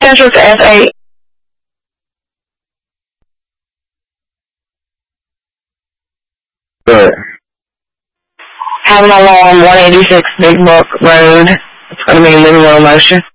Entrance S8. Good. Having along 186 Big Brook Road. It's going to be in low motion.